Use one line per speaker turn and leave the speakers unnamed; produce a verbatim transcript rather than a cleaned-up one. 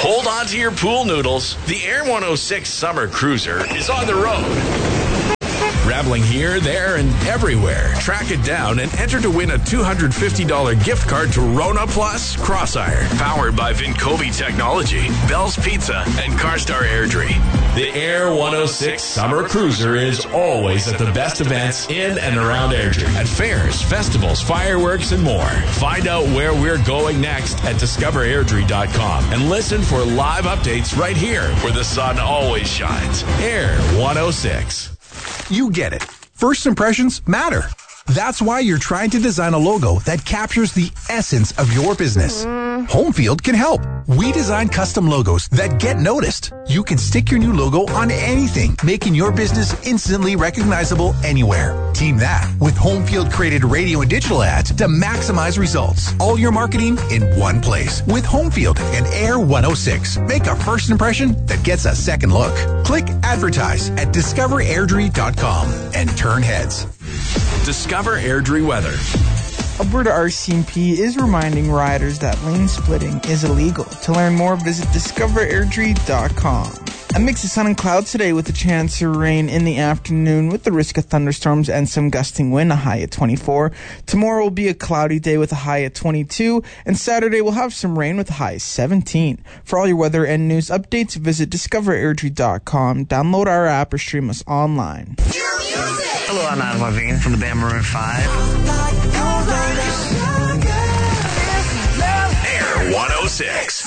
Hold on to your pool noodles. The Air one oh six Summer Cruiser is on the road. Traveling here, there, and everywhere. Track it down and enter to win a two hundred fifty dollars gift card to Rona Plus Crossiron. Powered by Vincovi Technology, Bell's Pizza, and CarStar Airdrie. The Air one oh six Summer Cruiser is always at the best events in and around Airdrie. At fairs, festivals, fireworks, and more. Find out where we're going next at discover airdrie dot com and listen for live updates right here where the sun always shines. Air one oh six.
You get it. First impressions matter. That's why you're trying to design a logo that captures the essence of your business. Homefield can help. We design custom logos that get noticed. You can stick your new logo on anything, making your business instantly recognizable anywhere. Team that with Homefield created radio and digital ads to maximize results. All your marketing in one place with Homefield and Air one oh six. Make a first impression that gets a second look. Click advertise at discover airdrie dot com and turn heads. Discover Airdrie weather.
Alberta R C M P is reminding riders that lane splitting is illegal. To learn more, visit discover airdrie dot com. A mix of sun and clouds today with a chance of rain in the afternoon with the risk of thunderstorms and some gusting wind, a high at twenty-four. Tomorrow will be a cloudy day with a high at twenty-two, and Saturday will have some rain with a high at seventeen. For all your weather and news updates, visit discover airdrie dot com, download our app, or stream us online.
Hello, I'm Adam Levine from the band Maroon five.
Air one oh six.